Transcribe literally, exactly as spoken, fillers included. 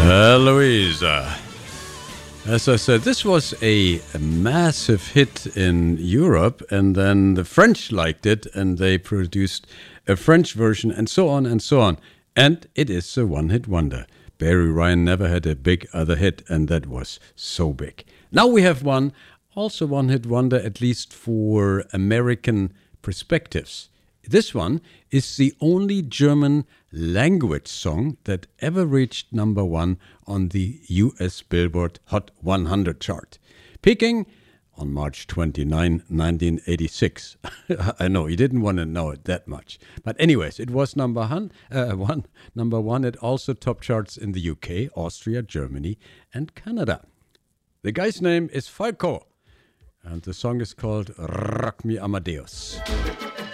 Uh, Louisa. As I said, this was a, a massive hit in Europe, and then the French liked it, and they produced a French version, and so on and so on. And it is a one-hit wonder. Barry Ryan never had a big other hit, and that was so big. Now we have one, also one-hit wonder, at least for American perspectives. This one is the only German language song that ever reached number one on the U S Billboard Hot one hundred chart, peaking on March twenty-ninth, nineteen eighty-six. I know, you didn't want to know it that much. But anyways, it was number one, uh, one, number one. It also top charts in the U K, Austria, Germany, and Canada. The guy's name is Falco, and the song is called Rock Me Amadeus.